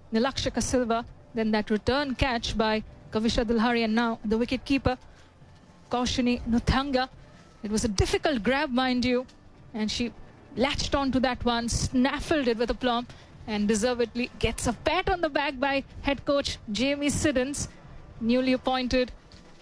Nilakshika Silva. Then that return catch by Kavisha Dilhari, and now the wicket-keeper, Kaushini Nuthanga. It was a difficult grab, mind you, and she latched onto that one, snaffled it with aplomb, and deservedly gets a pat on the back by head coach Jamie Siddons, newly appointed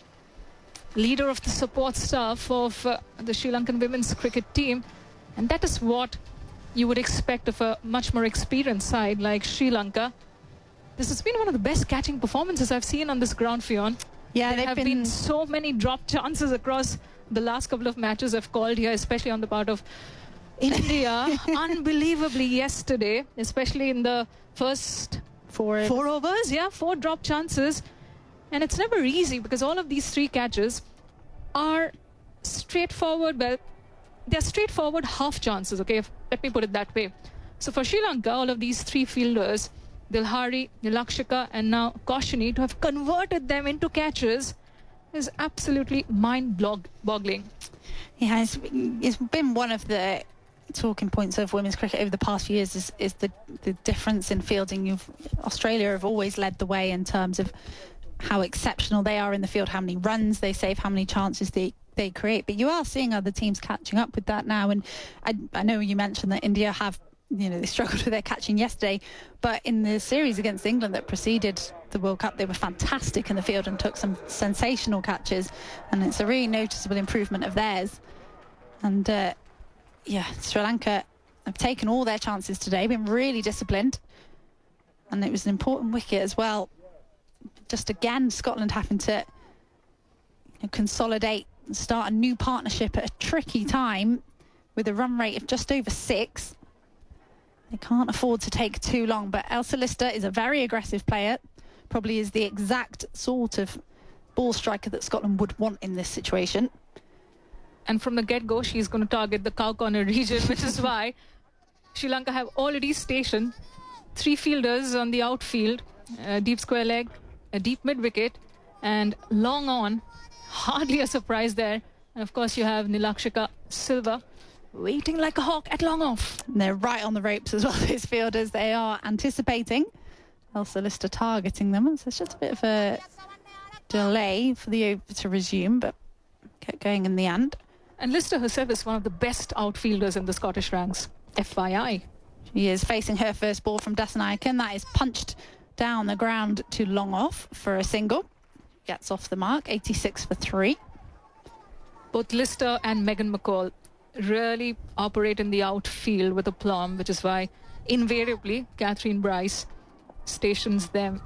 leader of the support staff of the Sri Lankan women's cricket team. And that is what you would expect of a much more experienced side like Sri Lanka. This has been one of the best catching performances I've seen on this ground, Fionn. Yeah, there have been so many drop chances across the last couple of matches I've called here, especially on the part of India. Unbelievably yesterday, especially in the first four overs. Yeah, 4 drop chances. And it's never easy because all of these 3 catches are straightforward. Well, they're straightforward half chances, okay? Let me put it that way. So for Sri Lanka, all of these 3 fielders, Dilhari, Nilakshika, and now Kaushini, to have converted them into catches is absolutely mind-boggling. Yeah, it's been one of the talking points of women's cricket over the past few years is the difference in fielding. Australia have always led the way in terms of how exceptional they are in the field, how many runs they save, how many chances they create. But you are seeing other teams catching up with that now. And I know you mentioned that India have, they struggled with their catching yesterday, but in the series against England that preceded the World Cup, they were fantastic in the field and took some sensational catches, and it's a really noticeable improvement of theirs. And Sri Lanka have taken all their chances today, been really disciplined, and it was an important wicket as well. Just again, Scotland having to consolidate and start a new partnership at a tricky time with a run rate of just over 6. They can't afford to take too long, but Elsa Lister is a very aggressive player, probably is the exact sort of ball striker that Scotland would want in this situation. And from the get-go, she's going to target the cow corner region, which is why Sri Lanka have already stationed 3 fielders on the outfield, deep square leg, a deep mid-wicket, and long on. Hardly a surprise there. And of course, you have Nilakshika Silva waiting like a hawk at long off. And they're right on the ropes as well, those fielders. They are anticipating Elsa Lister targeting them. So it's just a bit of a delay for the over to resume, but kept going in the end. And Lister herself is one of the best outfielders in the Scottish ranks, FYI. She is facing her first ball from Dasanaika, and that is punched down the ground to long off for a single. Gets off the mark, 86 for 3. Both Lister and Megan McCall really operate in the outfield with aplomb, which is why invariably Catherine Bryce stations them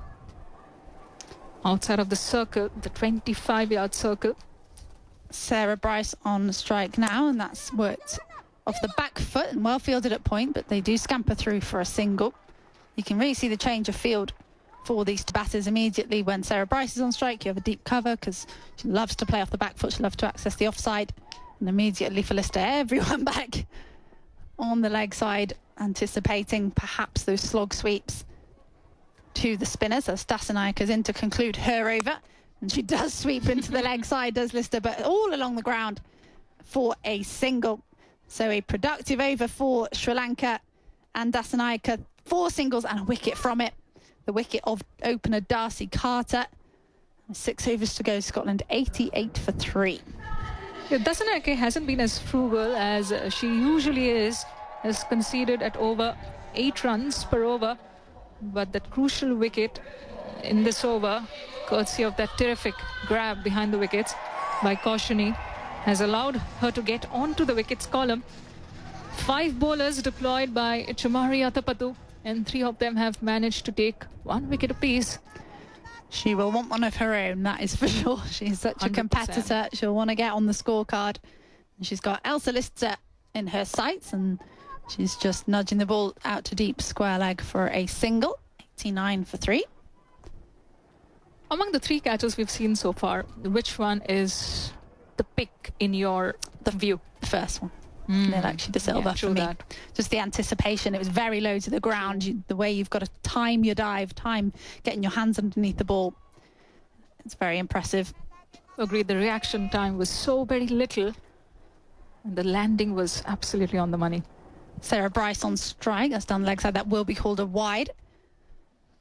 outside of the circle, the 25-yard circle. Sarah Bryce on strike now, and that's worked off the back foot and well fielded at point, but they do scamper through for a single. You can really see the change of field for these batters immediately. When Sarah Bryce is on strike, you have a deep cover because she loves to play off the back foot, she loves to access the offside. And immediately for Lister, everyone back on the leg side, anticipating perhaps those slog sweeps to the spinners as Dasanaika's in to conclude her over. And she does sweep into the leg side, does Lister, but all along the ground for a single. So a productive over for Sri Lanka, and Dasanaika 4 singles and a wicket from it. The wicket of opener Darcy Carter. 6 overs to go, Scotland 88 for 3. Yeah, Dasanaika hasn't been as frugal as she usually is, has conceded at over 8 runs per over. But that crucial wicket in this over, courtesy of that terrific grab behind the wickets by Kaushini, has allowed her to get onto the wickets column. 5 bowlers deployed by Chamari Atapattu, and 3 of them have managed to take 1 wicket apiece. She will want one of her own, that is for sure. She's such a 100%. competitor. She'll want to get on the scorecard. And she's got Elsa Lister in her sights, and she's just nudging the ball out to deep square leg for a single. 89 for 3. Among the 3 catches we've seen so far, which one is the pick in your view? The first one. Nilaksha De Silva for me. That. Just the anticipation. It was very low to the ground. The way you've got to time your dive, time getting your hands underneath the ball. It's very impressive. Agreed. The reaction time was so very little, and the landing was absolutely on the money. Sarah Bryce on strike. That's down the leg side. That will be called a wide.